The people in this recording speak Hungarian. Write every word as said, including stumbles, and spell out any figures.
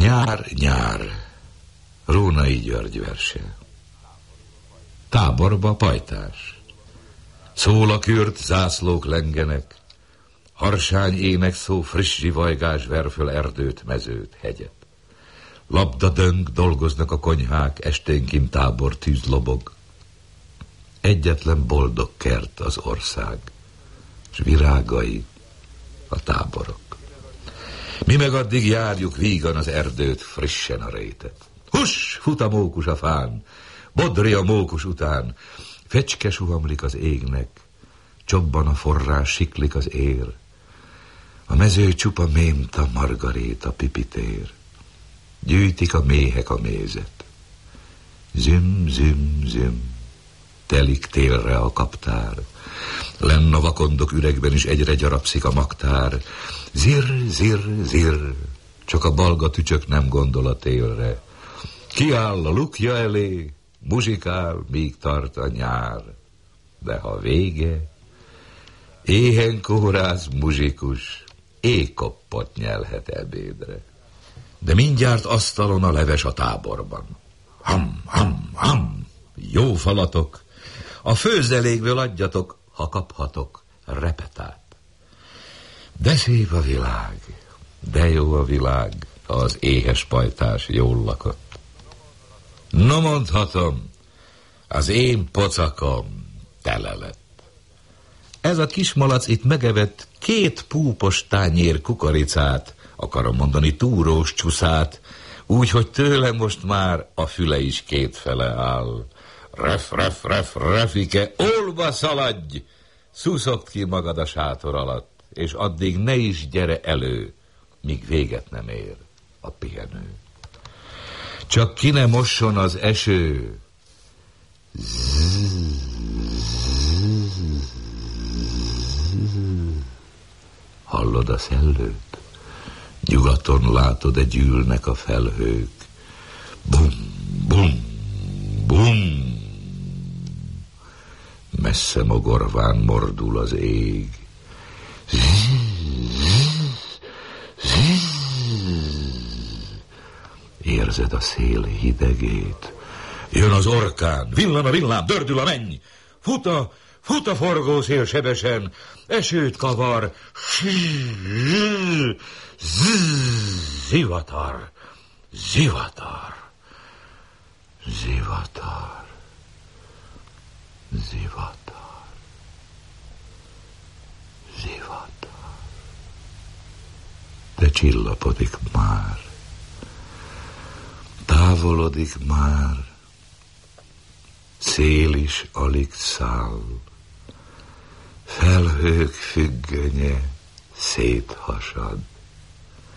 Nyár, nyár, Rónai György verse. Táborba pajtás. Szól a kürt, zászlók lengenek, harsány ének szó, friss zsivajgás ver föl erdőt, mezőt, hegyet. Labda döng, dolgoznak a konyhák, esténként tábor tűz lobog. Egyetlen boldog kert az ország, s virágai a táborok. Mi meg addig járjuk vígan az erdőt, frissen a rétet. Huss, fut a mókus a fán, bodri a mókus után, fecske suhamlik az égnek, csobban a forrás, siklik az ér. A mező csupa mémta, margaréta, pipitér. Gyűjtik a méhek a mézet. Züm, züm, züm, telik télre a kaptár. Lenn a vakondok üregben is egyre gyarapszik a magtár. Zir, zir, zir, csak a balga tücsök nem gondol a télre. Kiáll a lukja elé, muzsikál, míg tart a nyár. De ha vége, éhen kóráz muzsikus, ékoppot nyelhet ebédre. De mindjárt asztalon a leves a táborban. Ham, ham, ham, jó falatok, a főzdelékből adjatok, ha kaphatok, repetát. De szép a világ, de jó a világ, ha az éhes pajtás jól lakott. No, mondhatom, az én pocakom tele lett. Ez a kismalac itt megevett két púpos tányér kukoricát, akarom mondani túrós csuszát, úgy, hogy tőle most már a füle is kétfele áll. Ref, ref, ref, refike, olva szaladj! Szuszogd ki magad a sátor alatt, és addig ne is gyere elő, míg véget nem ér a pihenő. Csak ki ne mosson az eső. Hallod a szellőt? Nyugaton látod-e gyűlnek a felhők? Bum, bum, bum. Messze mogorván mordul az ég. Érzed a szél hidegét. Jön az orkán, villan a villám, dördül a menny. Fut a, fut a forgószél sebesen, esőt kavar. Zivatar, zivatar, zivatar, zivatar, zivatar. De csillapodik már, távolodik már, szél is alig száll, felhők függönye széthasad.